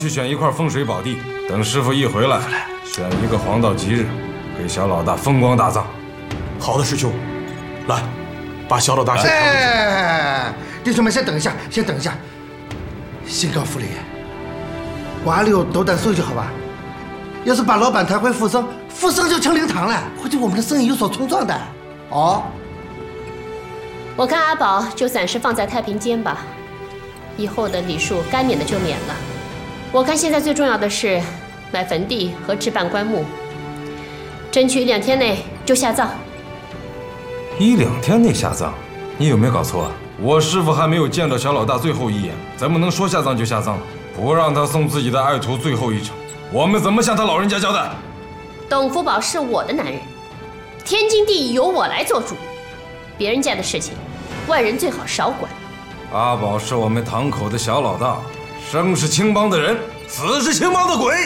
去选一块风水宝地，等师傅一回来，选一个黄道吉日，给小老大风光大葬。 好的，师兄，来，把小老大先扛哎，弟兄们，先等一下，先等一下。新高府里，瓜柳斗胆说一句好吧？要是把老板抬回富生，富生就成灵堂了，会对我们的生意有所冲撞的。哦， 我看阿宝就暂时放在太平间吧，以后的礼数该免的就免了。我看现在最重要的是买坟地和置办棺木，争取1-2天内就下葬。 1-2天内下葬？你有没有搞错啊？我师傅还没有见到小老大最后一眼，怎么能说下葬就下葬？不让他送自己的爱徒最后一程，我们怎么向他老人家交代？ 董福宝是我的男人，天经地义由我来做主，别人家的事情，外人最好少管。 阿宝是我们堂口的小老大，生是青帮的人，死是青帮的鬼。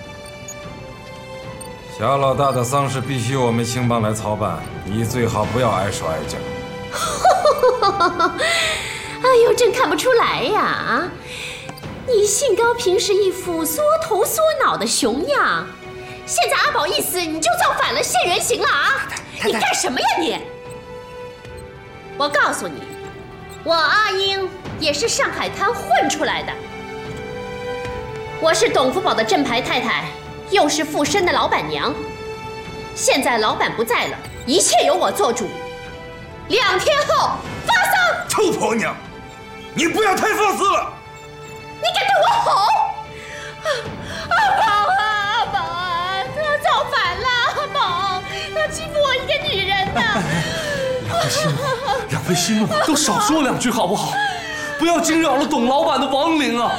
小老大的丧事必须我们青帮来操办，你最好不要碍手碍脚。 哎呦，真看不出来呀！你兴高平时一副缩头缩脑的熊样，现在阿宝一死，你就造反了，现原形了啊！你干什么呀你？我告诉你，我阿英也是上海滩混出来的，我是董福宝的正牌太太，又是富生的老板娘。现在老板不在了，一切由我做主。2天后发丧。 臭婆娘，你不要太放肆了！ 你敢对我吼？阿宝啊，阿宝啊，他造反了！阿宝，他欺负我一个女人呢！ 两位息怒，都少说2句好不好？不要惊扰了董老板的亡灵啊！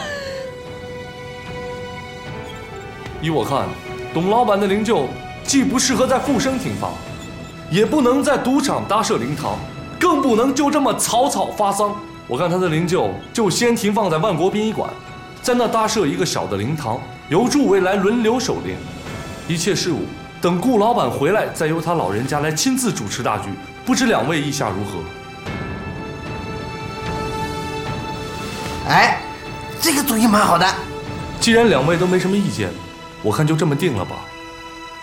依我看，董老板的灵柩既不适合在富生停放，也不能在赌场搭设灵堂，更不能就这么草草发丧。我看他的灵柩就先停放在万国殡仪馆，在那搭设一个小的灵堂，由诸位来轮流守灵。一切事务等顾老板回来，再由他老人家来亲自主持大局。不知2位意下如何？ 哎，这个主意蛮好的。 既然2位都没什么意见，我看就这么定了吧。